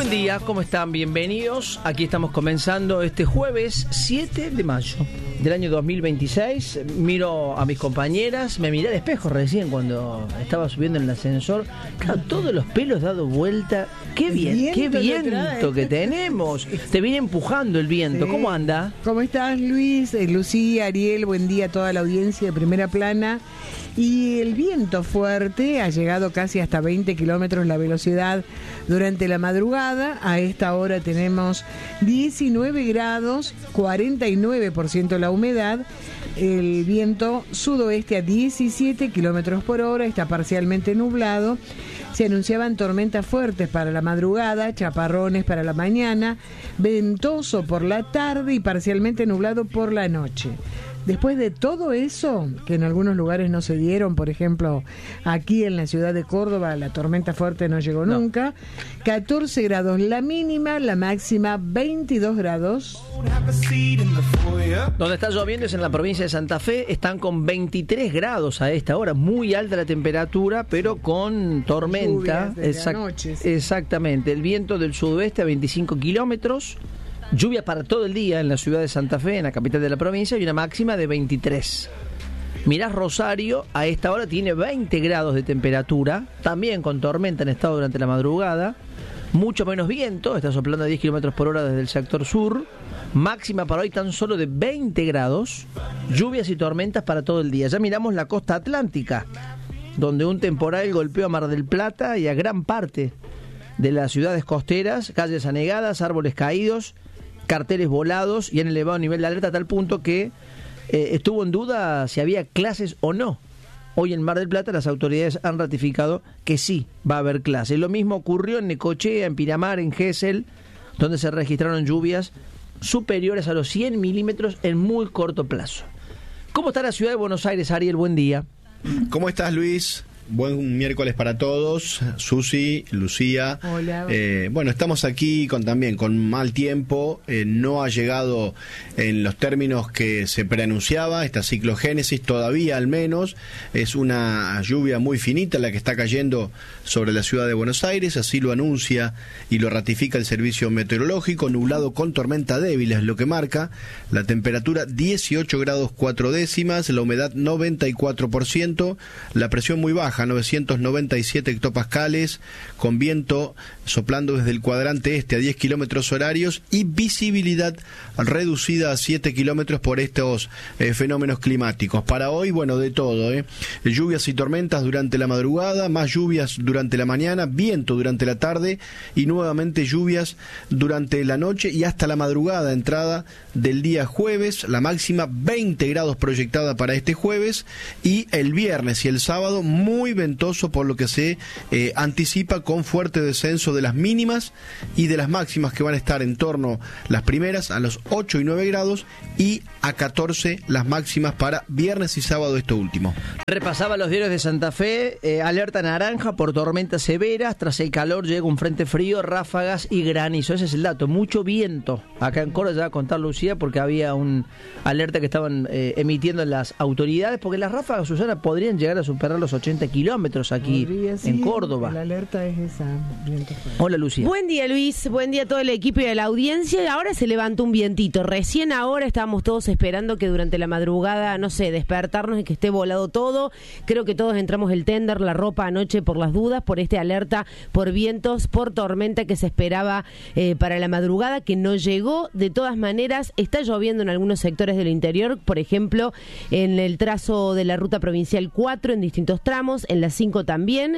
Buen día, ¿cómo están? Bienvenidos. Aquí estamos comenzando este jueves 7 de mayo del año 2026. Miro a mis compañeras, me miré al espejo recién cuando estaba subiendo en el ascensor. Claro, todos los pelos dados vuelta. ¡Qué bien! ¡Qué viento que tenemos! Te viene empujando el viento. Sí. ¿Cómo anda? ¿Cómo estás, Luis? Lucía, Ariel, buen día a toda la audiencia de Primera Plana. Y el viento fuerte ha llegado casi hasta 20 kilómetros la velocidad durante la madrugada. A esta hora tenemos 19 grados, 49% la humedad. El viento sudoeste a 17 kilómetros por hora, está parcialmente nublado. Se anunciaban tormentas fuertes para la madrugada, chaparrones para la mañana, ventoso por la tarde y parcialmente nublado por la noche. Después de todo eso, que en algunos lugares no se dieron, por ejemplo, aquí en la ciudad de Córdoba, la tormenta fuerte no llegó nunca, 14 grados la mínima, la máxima 22 grados. Donde está lloviendo es en la provincia de Santa Fe, están con 23 grados a esta hora, muy alta la temperatura, pero con tormenta. Exactamente, el viento del sudoeste a 25 kilómetros. Lluvia para todo el día en la ciudad de Santa Fe, en la capital de la provincia, y una máxima de 23. Mirás Rosario, a esta hora tiene 20 grados de temperatura, también con tormenta en estado durante la madrugada, mucho menos viento, está soplando a 10 kilómetros por hora desde el sector sur, máxima para hoy tan solo de 20 grados, lluvias y tormentas para todo el día. Ya miramos la costa atlántica, donde un temporal golpeó a Mar del Plata y a gran parte de las ciudades costeras, calles anegadas, árboles caídos, carteles volados y en elevado nivel de alerta a tal punto que estuvo en duda si había clases o no. Hoy en Mar del Plata las autoridades han ratificado que sí va a haber clases. Lo mismo ocurrió en Necochea, en Pinamar, en Gesell, donde se registraron lluvias superiores a los 100 milímetros en muy corto plazo. ¿Cómo está la ciudad de Buenos Aires, Ariel? Buen día. ¿Cómo estás, Luis? Buen miércoles para todos, Susi, Lucía. Hola. Bueno, estamos aquí también con mal tiempo, no ha llegado en los términos que se preanunciaba esta ciclogénesis, todavía al menos, es una lluvia muy finita la que está cayendo sobre la ciudad de Buenos Aires, así lo anuncia y lo ratifica el servicio meteorológico, nublado con tormenta débil es lo que marca, la temperatura 18 grados 4 décimas, la humedad 94%, la presión muy baja, 997 hectopascales, con viento soplando desde el cuadrante este a 10 kilómetros horarios y visibilidad reducida a 7 kilómetros por estos fenómenos climáticos. Para hoy, bueno, de todo, lluvias y tormentas durante la madrugada, más lluvias durante la mañana, viento durante la tarde y nuevamente lluvias durante la noche y hasta la madrugada, entrada del día jueves, la máxima 20 grados proyectada para este jueves y el viernes y el sábado muy ventoso, por lo que se anticipa con fuerte descenso de las mínimas y de las máximas que van a estar en torno las primeras a los 8 y 9 grados y a 14 las máximas para viernes y sábado esto último. Repasaba los diarios de Santa Fe, alerta naranja por tormentas severas, tras el calor llega un frente frío, ráfagas y granizo, ese es el dato, mucho viento. Acá en Córdoba ya va a contar Lucía porque había un alerta que estaban emitiendo las autoridades, porque las ráfagas, Susana, podrían llegar a superar los 80 kilómetros aquí en Córdoba. La alerta es esa, viento fuerte. Hola, Lucía. Buen día, Luis, buen día a todo el equipo y a la audiencia. Ahora se levantó un vientito, recién ahora estábamos todos esperando que durante la madrugada, no sé, despertarnos y que esté volado todo. Creo que todos entramos el tender, la ropa anoche por las dudas, por este alerta, por vientos, por tormenta que se esperaba para la madrugada, que no llegó. De todas maneras, está lloviendo en algunos sectores del interior, por ejemplo, en el trazo de la ruta provincial 4 en distintos tramos, en la 5 también,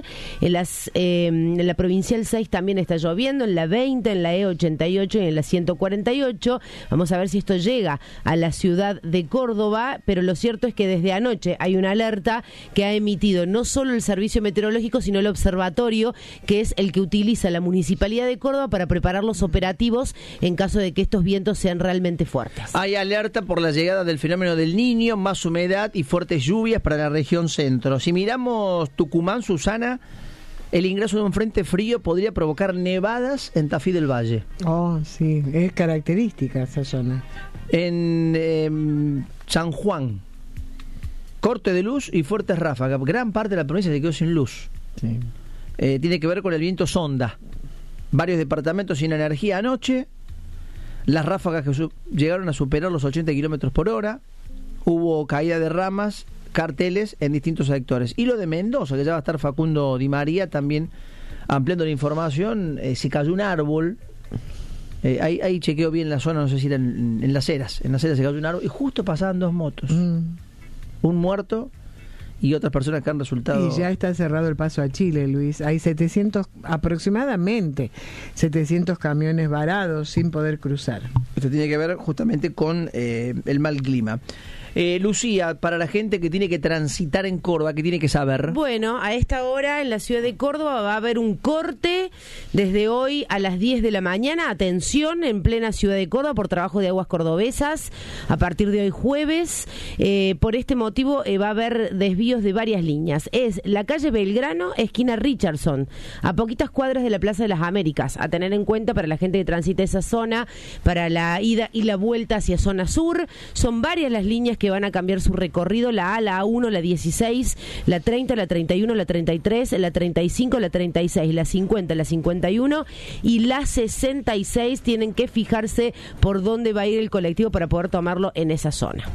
en la provincial 6 también está lloviendo, en la 20, en la E88 y en la 148. Vamos a ver si esto llega a la ciudad de Córdoba, pero lo cierto es que desde anoche hay una alerta que ha emitido no solo el servicio meteorológico, sino el observatorio, que es el que utiliza la Municipalidad de Córdoba para preparar los operativos en caso de que estos vientos sean realmente fuertes. Hay alerta por la llegada del fenómeno del Niño, más humedad y fuertes lluvias para la región centro. Si miramos Tucumán, Susana, el ingreso de un frente frío podría provocar nevadas en Tafí del Valle. Oh, sí, es característica esa zona. En San Juan, corte de luz y fuertes ráfagas. Gran parte de la provincia se quedó sin luz. Sí. Tiene que ver con el viento sonda. varios departamentos sin energía anoche, las ráfagas que llegaron a superar los 80 kilómetros por hora, hubo caída de ramas, carteles en distintos sectores. Y lo de Mendoza, que ya va a estar Facundo Di María también ampliando la información, se cayó un árbol, ahí chequeo bien la zona, no sé si era en Las Heras se cayó un árbol y justo pasaban 2 motos, un muerto y otras personas que han resultado... Y ya está cerrado el paso a Chile, Luis. Hay aproximadamente 700 camiones varados sin poder cruzar. Esto tiene que ver justamente con el mal clima. Lucía, para la gente que tiene que transitar en Córdoba, ¿qué tiene que saber? Bueno, a esta hora en la ciudad de Córdoba va a haber un corte desde hoy a las 10 de la mañana. Atención, en plena ciudad de Córdoba por trabajo de Aguas Cordobesas. A partir de hoy jueves, por este motivo va a haber desvíos de varias líneas. Es la calle Belgrano, esquina Richardson, a poquitas cuadras de la Plaza de las Américas. A tener en cuenta para la gente que transita esa zona, para la ida y la vuelta hacia zona sur. Son varias las líneas que van a cambiar su recorrido, la A, la A1, la 16, la 30, la 31, la 33, la 35, la 36, la 50, la 51 y la 66. Tienen que fijarse por dónde va a ir el colectivo para poder tomarlo en esa zona.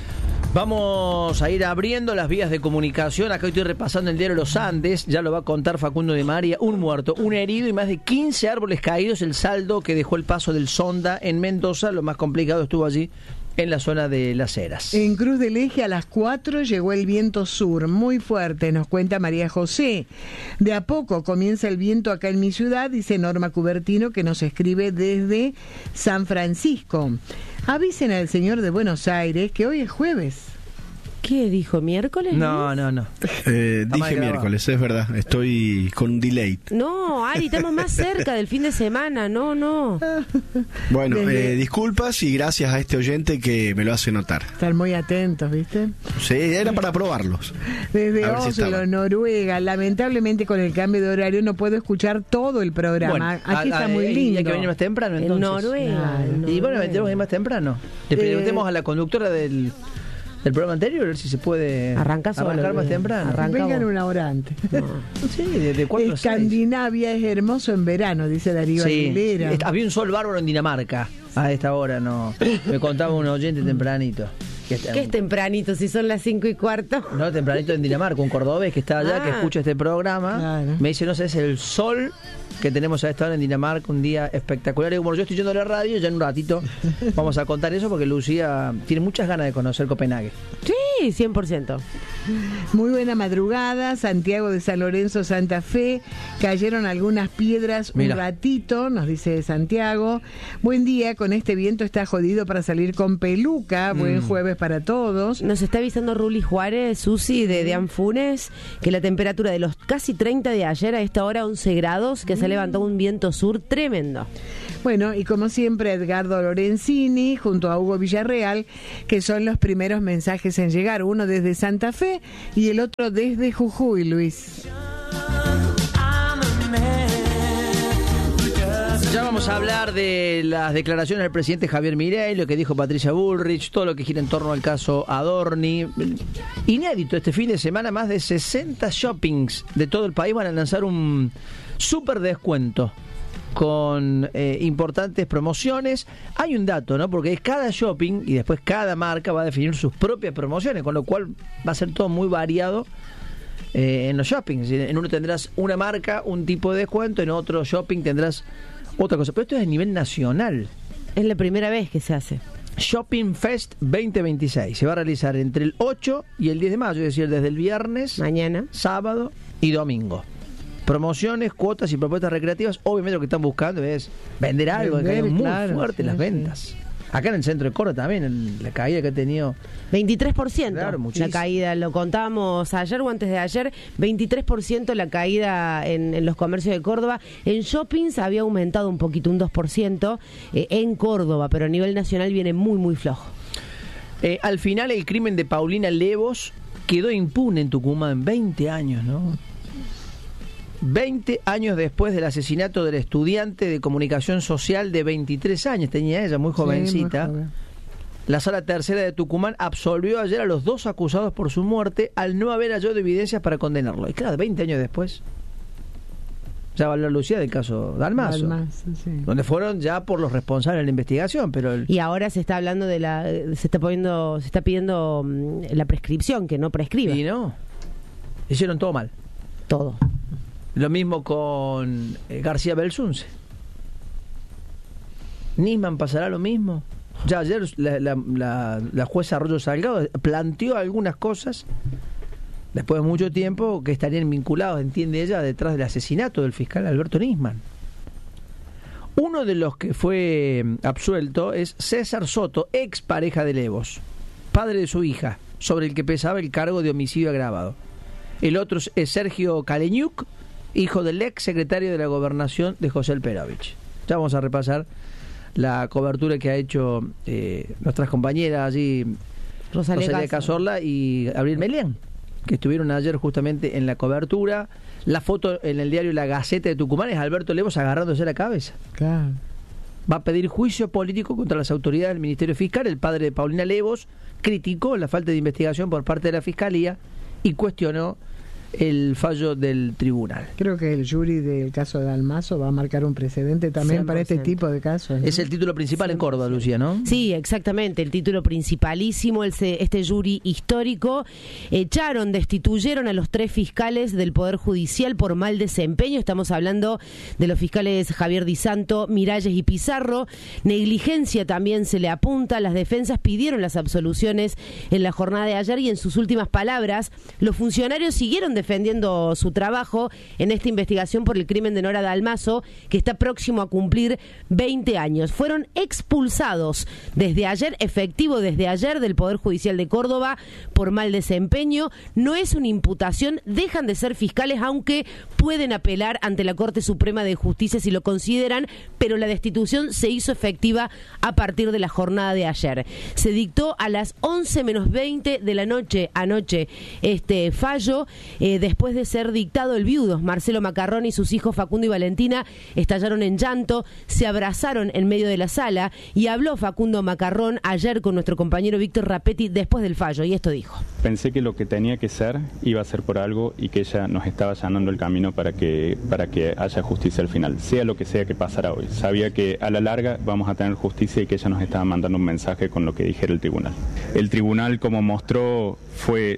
Vamos a ir abriendo las vías de comunicación. Acá estoy repasando el diario Los Andes. Ya lo va a contar Facundo Di María. Un muerto, un herido y más de 15 árboles caídos. El saldo que dejó el paso del Sonda en Mendoza. Lo más complicado estuvo allí en la zona de Las Heras. En Cruz del Eje a las 4 llegó el viento sur, muy fuerte, nos cuenta María José. De a poco comienza el viento acá en mi ciudad, dice Norma Cubertino, que nos escribe desde San Francisco. Avisen al señor de Buenos Aires que hoy es jueves. ¿Qué dijo? ¿Miércoles? No. Dije miércoles, es verdad. Estoy con un delay. No, Ari, estamos más cerca del fin de semana. No. Bueno, disculpas y gracias a este oyente que me lo hace notar. Están muy atentos, ¿viste? Sí, era para probarlos. Desde Oslo, Noruega. Lamentablemente con el cambio de horario no puedo escuchar todo el programa. Bueno, aquí está muy lindo. Hay que venir más temprano, entonces. En Noruega. Y bueno, vendremos ahí más temprano. Le preguntemos a la conductora del programa anterior si se puede arrancar más temprano. Vengan una hora antes. No. Sí, ¿de 4 a 6? Escandinavia es hermoso en verano, dice Darío Aguilera. Había un sol bárbaro en Dinamarca a esta hora, no. Me contaba un oyente tempranito. ¿Qué es tempranito si son las 5:15? No, tempranito en Dinamarca, un cordobés que está allá, que escucha este programa. Claro. Me dice, no sé, es el sol que tenemos a esta hora en Dinamarca, un día espectacular. Y como yo estoy yendo a la radio, ya en un ratito vamos a contar eso porque Lucía tiene muchas ganas de conocer Copenhague. Sí, 100%. Muy buena madrugada, Santiago de San Lorenzo, Santa Fe. Cayeron algunas piedras un ratito, nos dice Santiago. Buen día, con este viento está jodido para salir con peluca. Buen jueves para todos. Nos está avisando Ruli Juárez, Susi de Anfunes, que la temperatura de los casi 30 de ayer a esta hora 11 grados, que se ha levantado un viento sur tremendo. Bueno, y como siempre Edgardo Lorenzini junto a Hugo Villarreal, que son los primeros mensajes en llegar, uno desde Santa Fe y el otro desde Jujuy, Luis. Ya vamos a hablar de las declaraciones del presidente Javier Milei, lo que dijo Patricia Bullrich, todo lo que gira en torno al caso Adorni. Inédito, este fin de semana más de 60 shoppings de todo el país van a lanzar un súper descuento con importantes promociones. Hay un dato, ¿no? Porque es cada shopping y después cada marca va a definir sus propias promociones, con lo cual va a ser todo muy variado en los shoppings. En uno tendrás una marca, un tipo de descuento, en otro shopping tendrás otra cosa. Pero esto es a nivel nacional. Es la primera vez que se hace. Shopping Fest 2026. Se va a realizar entre el 8 y el 10 de mayo, es decir, desde el viernes, mañana, sábado y domingo. Promociones, cuotas y propuestas recreativas. Obviamente lo que están buscando es vender algo, que caen muy fuerte las ventas. Sí. Acá en el centro de Córdoba también, la caída que ha tenido... 23%. Claro, muchísimo. La caída, lo contábamos ayer o antes de ayer, 23% la caída en los comercios de Córdoba. En shoppings había aumentado un poquito, un 2% en Córdoba, pero a nivel nacional viene muy, muy flojo. Al final el crimen de Paulina Levos quedó impune en Tucumán en 20 años, ¿no? 20 años después del asesinato del estudiante de comunicación social de 23 años, tenía ella, muy jovencita. Sí, muy joven. La Sala Tercera de Tucumán absolvió ayer a los 2 acusados por su muerte al no haber hallado evidencias para condenarlo. Y claro, 20 años después. Ya va a hablar Lucía del caso Dalmazo, sí. Donde fueron ya por los responsables de la investigación, pero y ahora se está hablando se está pidiendo la prescripción, que no prescriba. Y no, hicieron todo mal. Todo. Lo mismo con García Belsunce. Nisman pasará lo mismo. Ya ayer la jueza Arroyo Salgado planteó algunas cosas después de mucho tiempo que estarían vinculados, entiende ella, detrás del asesinato del fiscal Alberto Nisman. Uno de los que fue absuelto es César Soto, ex pareja de Levos, padre de su hija, sobre el que pesaba el cargo de homicidio agravado. El otro es Sergio Kaleñuk, hijo del ex secretario de la Gobernación de José Perovich. Ya vamos a repasar la cobertura que ha hecho nuestras compañeras allí, Rosalía Cazorla y Gabriel Melián, que estuvieron ayer justamente en la cobertura. La foto en el diario La Gaceta de Tucumán es Alberto Levos agarrándose la cabeza. Claro. Va a pedir juicio político contra las autoridades del Ministerio Fiscal. El padre de Paulina Levos criticó la falta de investigación por parte de la Fiscalía y cuestionó el fallo del tribunal. Creo que el jury del caso de Dalmazo va a marcar un precedente también 100%. Para este tipo de casos, ¿no? Es el título principal 100%. En Córdoba, Lucía, ¿no? Sí, exactamente, el título principalísimo, este jury histórico. Destituyeron a los 3 fiscales del Poder Judicial por mal desempeño. Estamos hablando de los fiscales Javier Di Santo, Miralles y Pizarro. Negligencia también se le apunta. Las defensas pidieron las absoluciones en la jornada de ayer y en sus últimas palabras, los funcionarios siguieron defendiendo su trabajo en esta investigación por el crimen de Nora Dalmazo, que está próximo a cumplir 20 años. Fueron expulsados efectivo desde ayer del Poder Judicial de Córdoba por mal desempeño. No es una imputación, dejan de ser fiscales, aunque pueden apelar ante la Corte Suprema de Justicia si lo consideran, pero la destitución se hizo efectiva a partir de la jornada de ayer. Se dictó a las 11:20 de la noche anoche este fallo. Después de ser dictado, el viudo Marcelo Macarrón y sus hijos Facundo y Valentina estallaron en llanto, se abrazaron en medio de la sala y habló Facundo Macarrón ayer con nuestro compañero Víctor Rapetti después del fallo, y esto dijo: pensé que lo que tenía que ser iba a ser por algo y que ella nos estaba allanando el camino para que haya justicia al final, sea lo que sea que pasara hoy. Sabía que a la larga vamos a tener justicia y que ella nos estaba mandando un mensaje con lo que dijera el tribunal. El tribunal, como mostró, fue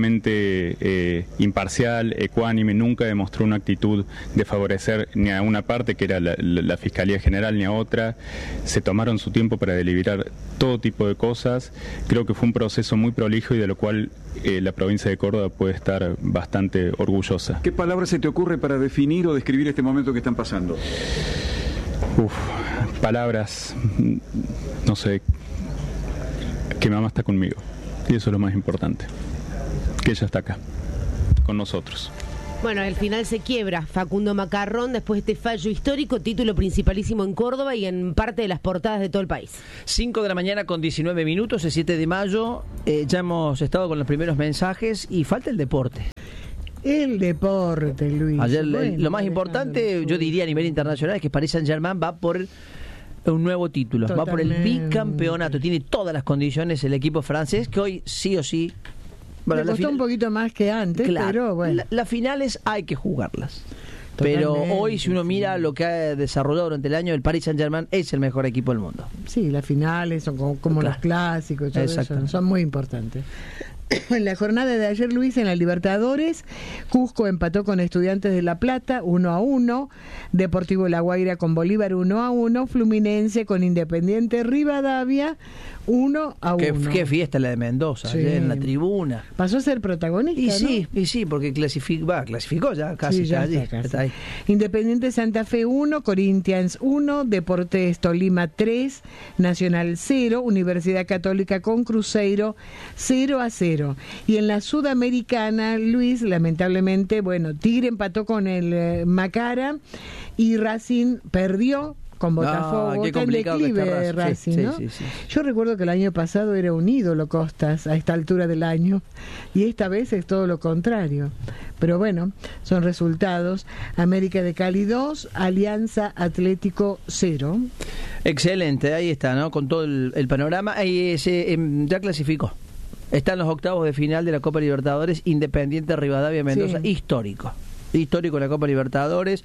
sumamente imparcial, ecuánime, nunca demostró una actitud de favorecer ni a una parte, que era la Fiscalía General, ni a otra. Se tomaron su tiempo para deliberar todo tipo de cosas. Creo que fue un proceso muy prolijo y de lo cual la provincia de Córdoba puede estar bastante orgullosa. ¿Qué palabra se te ocurre para definir o describir este momento que están pasando? Palabras, no sé, que mi mamá está conmigo, y eso es lo más importante, que ella está acá, con nosotros. Bueno, al final se quiebra Facundo Macarrón después de este fallo histórico, título principalísimo en Córdoba y en parte de las portadas de todo el país. 5 de la mañana con 19 minutos, el 7 de mayo, ya hemos estado con los primeros mensajes y falta el deporte. El deporte, Luis. Ayer lo más importante, yo diría a nivel internacional, es que Paris Saint-Germain va por un nuevo título, va por el bicampeonato, tiene todas las condiciones el equipo francés, que hoy sí o sí... Bueno, le costó un poquito más que antes, claro, pero bueno. Las finales hay que jugarlas. Totalmente, pero hoy, si uno mira lo que ha desarrollado durante el año, el Paris Saint-Germain es el mejor equipo del mundo. Sí, las finales son como claro, los clásicos, todo eso, son muy importantes. En la jornada de ayer, Luis, en la Libertadores, Cusco empató con Estudiantes de La Plata 1-1, Deportivo La Guaira con Bolívar 1-1, Fluminense con Independiente Rivadavia 1-1. Qué fiesta la de Mendoza, sí, en la tribuna. Pasó a ser protagonista, y sí, porque clasificó ya casi, sí, está ahí. Independiente Santa Fe 1, Corinthians 1, Deportes Tolima 3, Nacional 0, Universidad Católica con Cruzeiro 0-0. Y en la Sudamericana, Luis, lamentablemente, Tigre empató con el Macara y Racing perdió con Botafogo. Qué complicado en declive Racing, ¿no? Sí. Yo recuerdo que el año pasado era un ídolo Costas a esta altura del año y esta vez es todo lo contrario. Pero bueno, son resultados. América de Cali 2, Alianza Atlético 0. Excelente, ahí está, ¿no? Con todo el panorama. Ahí ya clasificó. Están los octavos de final de la Copa Libertadores, Independiente Rivadavia Mendoza, sí. Histórico la Copa Libertadores.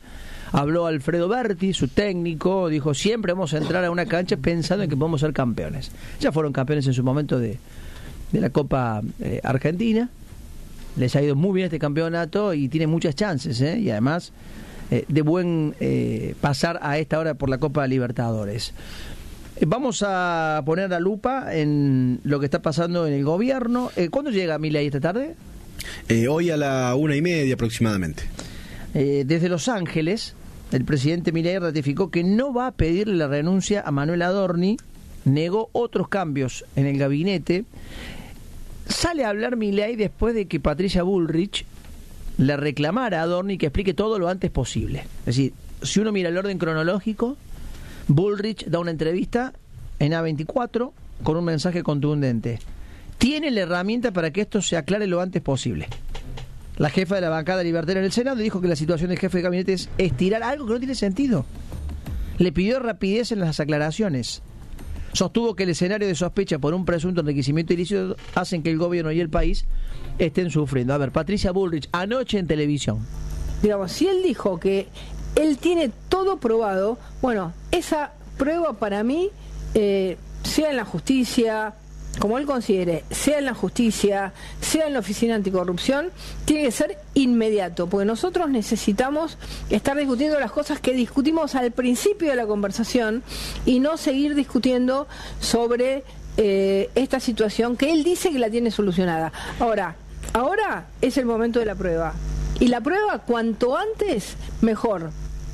Habló Alfredo Berti, su técnico, dijo, siempre vamos a entrar a una cancha pensando en que podemos ser campeones. Ya fueron campeones en su momento de la Copa Argentina, les ha ido muy bien este campeonato y tiene muchas chances, y además de buen pasar a esta hora por la Copa Libertadores. Vamos a poner la lupa en lo que está pasando en el gobierno. ¿Cuándo llega Milei esta tarde? Hoy a la 1:30 aproximadamente. Desde Los Ángeles, el presidente Milei ratificó que no va a pedirle la renuncia a Manuel Adorni, negó otros cambios en el gabinete. Sale a hablar Milei después de que Patricia Bullrich le reclamara a Adorni que explique todo lo antes posible. Es decir, si uno mira el orden cronológico, Bullrich da una entrevista en A24 con un mensaje contundente. Tiene la herramienta para que esto se aclare lo antes posible. La jefa de la bancada libertaria en el Senado dijo que la situación del jefe de gabinete es estirar algo que no tiene sentido. Le pidió rapidez en las aclaraciones. Sostuvo que el escenario de sospecha por un presunto enriquecimiento ilícito hacen que el gobierno y el país estén sufriendo. A ver, Patricia Bullrich, anoche en televisión. Digamos, si él dijo que él tiene todo probado, bueno, esa prueba para mí, sea en la justicia, como él considere, sea en la justicia, sea en la Oficina Anticorrupción, tiene que ser inmediato, porque nosotros necesitamos estar discutiendo las cosas que discutimos al principio de la conversación y no seguir discutiendo sobre esta situación que él dice que la tiene solucionada. Ahora es el momento de la prueba. Y la prueba, cuanto antes, mejor.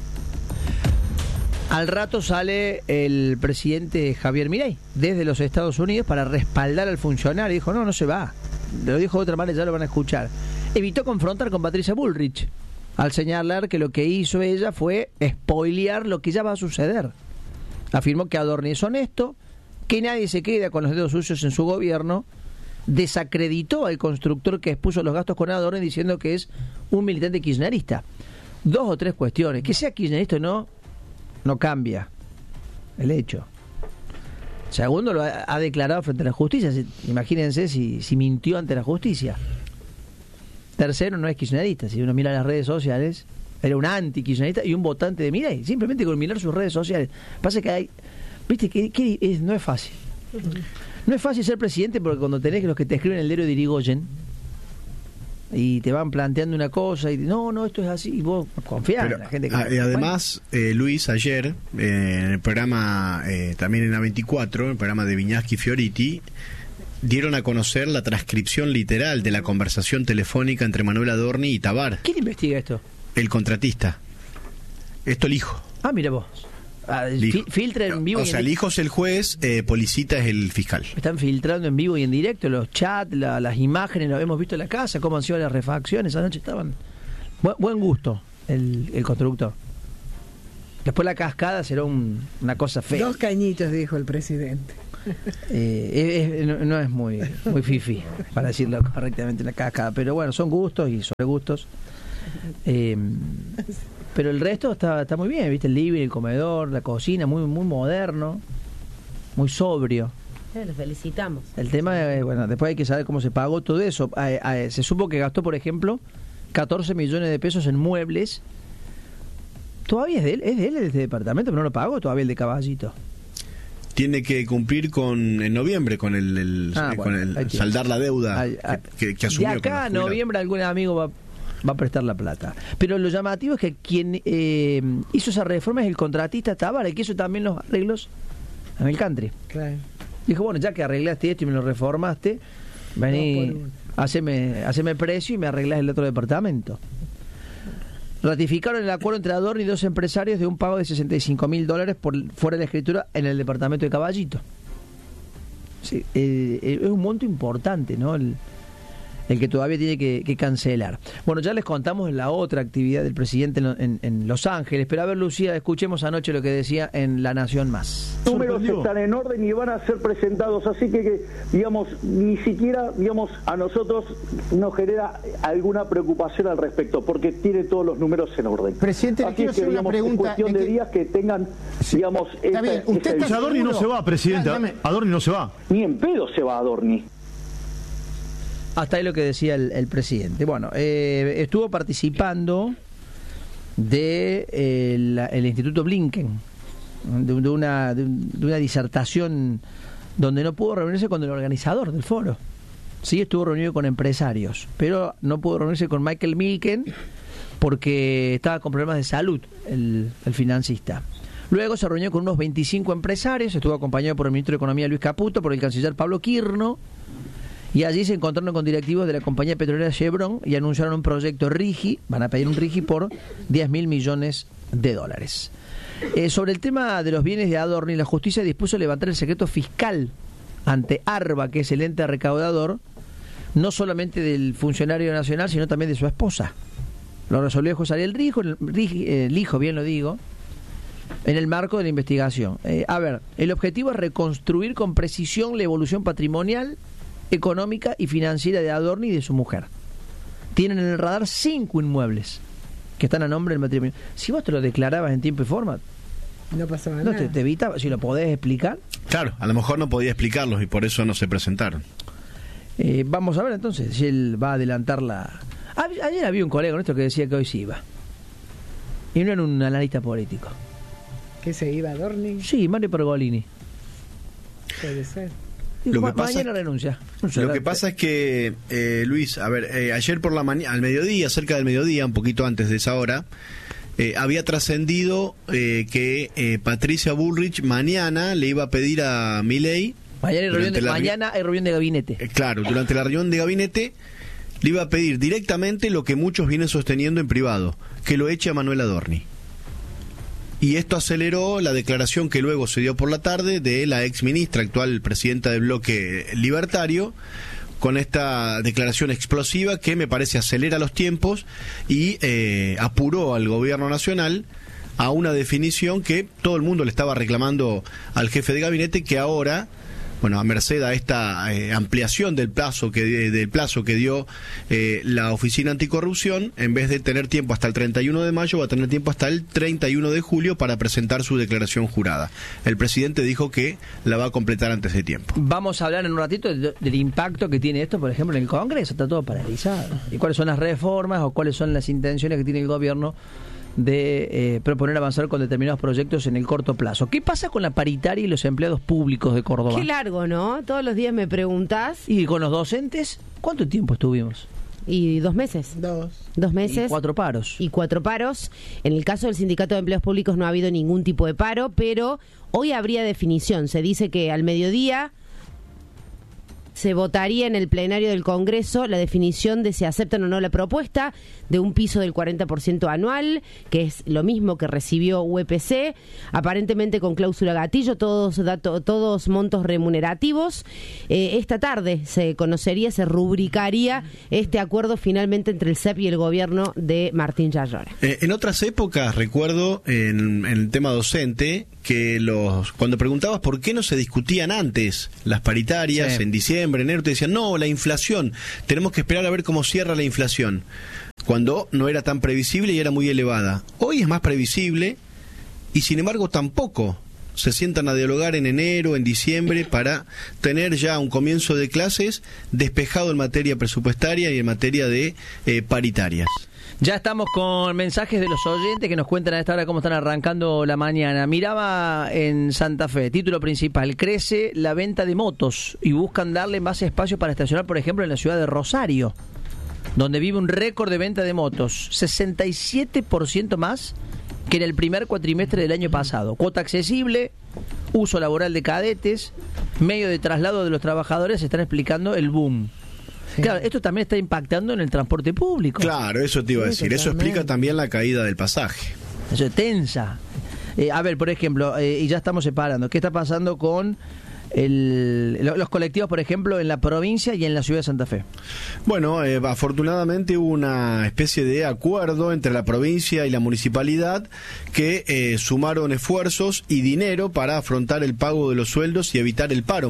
Al rato sale el presidente Javier Milei desde los Estados Unidos para respaldar al funcionario. Dijo, no se va. Lo dijo de otra manera, ya lo van a escuchar. Evitó confrontar con Patricia Bullrich al señalar que lo que hizo ella fue spoilear lo que ya va a suceder. Afirmó que Adorni es honesto, que nadie se queda con los dedos sucios en su gobierno. Desacreditó al constructor que expuso los gastos con Adorni diciendo que es un militante kirchnerista. 2 o 3 cuestiones. Que sea kirchnerista o no cambia el hecho. Segundo, lo ha declarado frente a la justicia. Imagínense si mintió ante la justicia. Tercero, no es kirchnerista. Si uno mira las redes sociales, era un anti-kirchnerista y un votante de Milei. Simplemente con mirar sus redes sociales. Pasa que hay... Viste que no es fácil. No es fácil ser presidente porque cuando tenés los que te escriben el diario de Irigoyen y te van planteando una cosa y no, esto es así, y vos confiás en la gente que... Además, Luis, ayer en el programa, también en A24, el programa de Viñaski Fioriti, dieron a conocer la transcripción literal de la conversación telefónica entre Manuel Adorni y Tabar. ¿Quién investiga esto? El contratista. Esto el hijo. Ah, mira vos. Filtra en vivo. O sea, el hijo es el juez, Policita es el fiscal. Están filtrando en vivo y en directo los chats, las imágenes, lo hemos visto en la casa, cómo han sido las refacciones. Anoche estaban. Buen gusto el constructor. Después la cascada será una cosa fea. 2 cañitos, dijo el presidente. No es muy fifi, para decirlo correctamente, la cascada. Pero bueno, son gustos y sobre gustos. Pero el resto está muy bien, ¿viste? El living, el comedor, la cocina, muy moderno, muy sobrio. Lo felicitamos. El tema, bueno, después hay que saber cómo se pagó todo eso. Se supo que gastó, por ejemplo, 14 millones de pesos en muebles. Todavía es de él este departamento, pero no lo pagó todavía el de Caballito. Tiene que cumplir en noviembre con el saldar la deuda que asumió. De acá a noviembre algún amigo va a prestar la plata. Pero lo llamativo es que quien hizo esa reforma es el contratista Tabar, que hizo también los arreglos en el country. Claro. Dijo, bueno, ya que arreglaste esto y me lo reformaste, vení, haceme precio y me arreglás el otro departamento. Ratificaron el acuerdo entre Adorni y 2 empresarios de un pago de $65.000 por fuera de la escritura en el departamento de Caballito. Sí, es un monto importante, ¿no? El que todavía tiene que cancelar. Bueno, ya les contamos la otra actividad del presidente en Los Ángeles, pero a ver, Lucía, escuchemos anoche lo que decía en La Nación Más. Los números están en orden y van a ser presentados, así que digamos, ni siquiera, digamos, a nosotros nos genera alguna preocupación al respecto, porque tiene todos los números en orden. Presidente, quiero hacer una pregunta. Es cuestión de días que tengan, digamos... Está bien, usted está Adorni no se va, presidente. Adorni no se va. Ni en pedo se va Adorni. Hasta ahí lo que decía el presidente. Bueno, estuvo participando de el Instituto Blinken, de una disertación donde no pudo reunirse con el organizador del foro. Sí estuvo reunido con empresarios, pero no pudo reunirse con Michael Milken porque estaba con problemas de salud, el financista. Luego se reunió con unos 25 empresarios, estuvo acompañado por el ministro de Economía Luis Caputo, por el canciller Pablo Quirno, y allí se encontraron con directivos de la compañía petrolera Chevron y anunciaron un proyecto RIGI, van a pedir un RIGI por $10.000 millones. Sobre el tema de los bienes de Adorni, la justicia dispuso levantar el secreto fiscal ante ARBA, que es el ente recaudador, no solamente del funcionario nacional, sino también de su esposa. Lo resolvió José Ariel Rijo, el hijo, bien lo digo, en el marco de la investigación. El objetivo es reconstruir con precisión la evolución patrimonial, económica y financiera de Adorni y de su mujer. Tienen en el radar 5 inmuebles que están a nombre del matrimonio. Si vos te lo declarabas en tiempo y forma, no pasaba nada. Te evitaba, si lo podés explicar. Claro, a lo mejor no podía explicarlos y por eso no se presentaron. Vamos a ver entonces si él va a adelantar la... Ayer había un colega nuestro que decía que hoy sí iba. Y no era un analista político. ¿Que se iba Adorni? Sí, Mario Pergolini. Puede ser. Mañana renuncia. Lo que pasa es que, Luis, ayer por la mañana, al mediodía, cerca del mediodía, un poquito antes de esa hora, había trascendido que Patricia Bullrich mañana le iba a pedir a Milei. Mañana hay reunión de gabinete. Claro, durante la reunión de gabinete le iba a pedir directamente lo que muchos vienen sosteniendo en privado, que lo eche a Manuel Adorni. Y esto aceleró la declaración que luego se dio por la tarde de la ex ministra, actual presidenta del bloque libertario, con esta declaración explosiva que me parece acelera los tiempos y apuró al gobierno nacional a una definición que todo el mundo le estaba reclamando al jefe de gabinete, que ahora, a merced a esta ampliación del plazo que dio la Oficina Anticorrupción, en vez de tener tiempo hasta el 31 de mayo, va a tener tiempo hasta el 31 de julio para presentar su declaración jurada. El presidente dijo que la va a completar antes de tiempo. Vamos a hablar en un ratito del impacto que tiene esto, por ejemplo, en el Congreso. Está todo paralizado. ¿Y cuáles son las reformas o cuáles son las intenciones que tiene el gobierno de proponer avanzar con determinados proyectos en el corto plazo? ¿Qué pasa con la paritaria y los empleados públicos de Córdoba? Qué largo, ¿no? Todos los días me preguntás. ¿Y con los docentes? ¿Cuánto tiempo estuvimos? Y 2 meses. 2 meses. Y 4 paros. Y 4 paros. En el caso del Sindicato de Empleados Públicos no ha habido ningún tipo de paro, pero hoy habría definición. Se dice que al mediodía se votaría en el plenario del Congreso la definición de si aceptan o no la propuesta de un piso del 40% anual, que es lo mismo que recibió UPC, aparentemente con cláusula gatillo, todos montos remunerativos. Esta tarde se rubricaría este acuerdo finalmente entre el CEP y el gobierno de Martín Yayora. En otras épocas, recuerdo, en el tema docente, que cuando preguntabas por qué no se discutían antes las paritarias, en diciembre, enero, te decían, no, la inflación, tenemos que esperar a ver cómo cierra la inflación, cuando no era tan previsible y era muy elevada. Hoy es más previsible y sin embargo tampoco se sientan a dialogar en enero, en diciembre, para tener ya un comienzo de clases despejado en materia presupuestaria y en materia de paritarias. Ya estamos con mensajes de los oyentes que nos cuentan a esta hora cómo están arrancando la mañana. Miraba en Santa Fe, título principal, crece la venta de motos y buscan darle más espacio para estacionar, por ejemplo, en la ciudad de Rosario, donde vive un récord de venta de motos, 67% más que en el primer cuatrimestre del año pasado. Cuota accesible, uso laboral de cadetes, medio de traslado de los trabajadores, están explicando el boom. Sí. Claro, esto también está impactando en el transporte público. Claro, eso te iba a decir. Eso explica también la caída del pasaje. Eso es tensa. Por ejemplo, y ya estamos separando, ¿qué está pasando con los colectivos, por ejemplo, en la provincia y en la ciudad de Santa Fe? Bueno, afortunadamente hubo una especie de acuerdo entre la provincia y la municipalidad que sumaron esfuerzos y dinero para afrontar el pago de los sueldos y evitar el paro.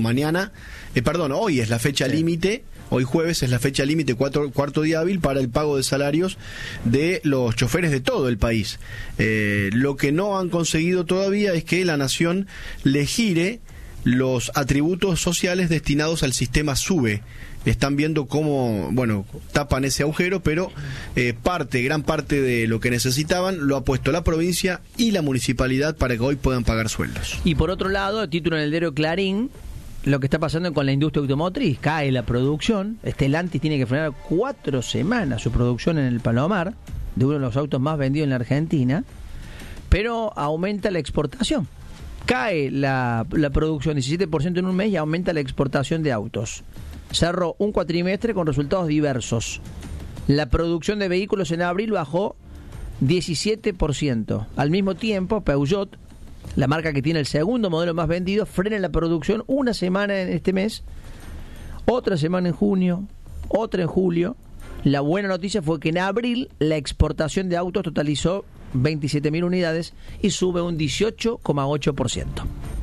Hoy es la fecha límite. Hoy jueves es la fecha límite, cuarto día hábil para el pago de salarios de los choferes de todo el país. Lo que no han conseguido todavía es que la Nación le gire los atributos sociales destinados al sistema SUBE. Están viendo cómo, bueno, tapan ese agujero, pero gran parte de lo que necesitaban lo ha puesto la provincia y la municipalidad para que hoy puedan pagar sueldos. Y por otro lado, el título en el diario Clarín, lo que está pasando con la industria automotriz, cae la producción. Stellantis tiene que frenar 4 semanas su producción en el Palomar, de uno de los autos más vendidos en la Argentina, pero aumenta la exportación. Cae la producción 17% en un mes y aumenta la exportación de autos. Cerró un cuatrimestre con resultados diversos. La producción de vehículos en abril bajó 17%. Al mismo tiempo, Peugeot, la marca que tiene el segundo modelo más vendido, frena la producción una semana en este mes, otra semana en junio, otra en julio. La buena noticia fue que en abril la exportación de autos totalizó 27.000 unidades y sube un 18,8%.